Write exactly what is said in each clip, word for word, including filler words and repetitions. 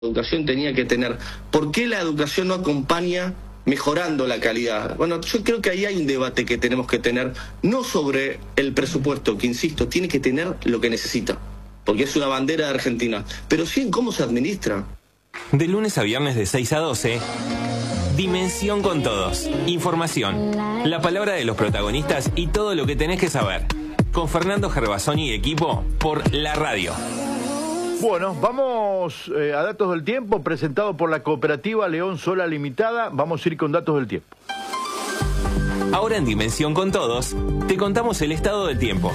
educación tenía que tener. ¿Por qué la educación no acompaña mejorando la calidad? Bueno, yo creo que ahí hay un debate que tenemos que tener, no sobre el presupuesto, que insisto, tiene que tener lo que necesita, porque es una bandera de Argentina, pero sí en cómo se administra. De lunes a viernes de seis a doce, Dimensión con Todos. Información, la palabra de los protagonistas y todo lo que tenés que saber. Con Fernando Gervasoni y equipo por la radio. Bueno, vamos eh, a datos del tiempo, presentado por la cooperativa León Sola Limitada. Vamos a ir con datos del tiempo. Ahora en Dimensión con Todos, te contamos el estado del tiempo.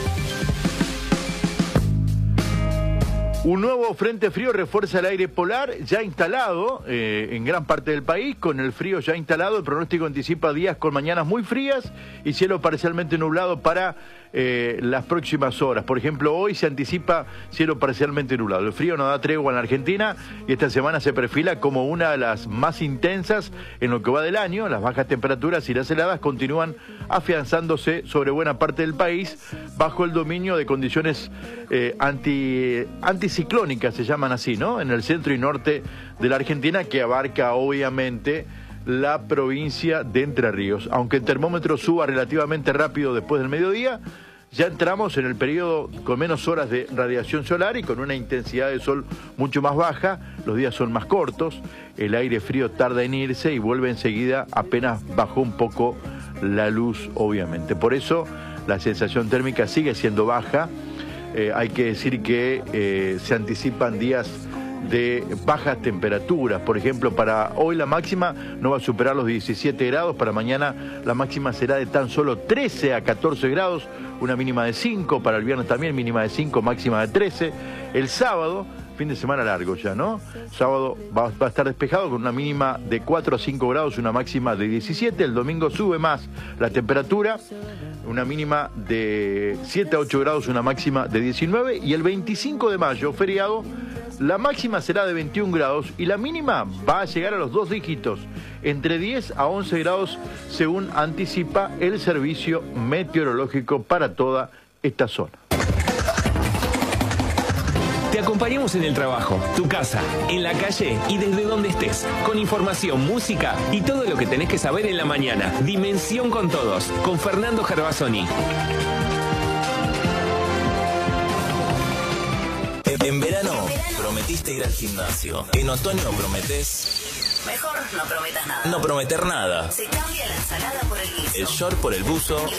Un nuevo frente frío refuerza el aire polar ya instalado eh, en gran parte del país. Con el frío ya instalado, el pronóstico anticipa días con mañanas muy frías y cielo parcialmente nublado para eh, las próximas horas. Por ejemplo, hoy se anticipa cielo parcialmente nublado. El frío no da tregua en la Argentina y esta semana se perfila como una de las más intensas en lo que va del año. Las bajas temperaturas y las heladas continúan afianzándose sobre buena parte del país bajo el dominio de condiciones eh, anti, anticiclónicas, se llaman así, ¿no? En el centro y norte de la Argentina, que abarca obviamente la provincia de Entre Ríos. Aunque el termómetro suba relativamente rápido después del mediodía, ya entramos en el periodo con menos horas de radiación solar y con una intensidad de sol mucho más baja. Los días son más cortos, el aire frío tarda en irse y vuelve enseguida apenas bajó un poco la luz, obviamente. Por eso la sensación térmica sigue siendo baja. Eh, hay que decir que eh, se anticipan días de bajas temperaturas. Por ejemplo, para hoy la máxima no va a superar los diecisiete grados, para mañana la máxima será de tan solo trece a catorce grados, una mínima de cinco, para el viernes también mínima de cinco, máxima de trece. El sábado, fin de semana largo ya, ¿no? Sábado va, va a estar despejado con una mínima de cuatro a cinco grados, una máxima de diecisiete. El domingo sube más la temperatura, una mínima de siete a ocho grados, una máxima de diecinueve. Y el veinticinco de mayo, feriado, la máxima será de veintiún grados y la mínima va a llegar a los dos dígitos, entre diez a once grados, según anticipa el servicio meteorológico para toda esta zona. Te acompañamos en el trabajo, tu casa, en la calle y desde donde estés, con información, música y todo lo que tenés que saber en la mañana. Dimensión con Todos, con Fernando Gervasoni. En verano prometiste ir al gimnasio. En otoño prometés... Mejor no prometas nada. No prometer nada. Se cambia la ensalada por el guiso. El short por el buzo.